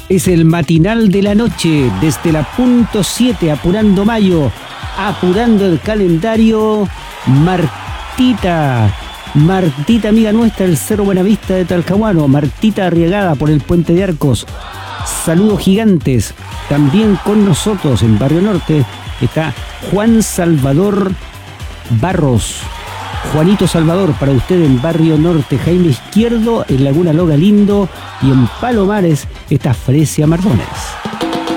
Es el matinal de la noche, desde la punto 7, apurando mayo, apurando el calendario. Martita, amiga nuestra del Cerro Buenavista de Talcahuano. Martita Arriagada por el Puente de Arcos. Saludos gigantes. También con nosotros en Barrio Norte está Juan Salvador Barros. Juanito Salvador, para usted en Barrio Norte. Jaime Izquierdo, en Laguna Loga Lindo, y en Palomares está Fresia Mardones.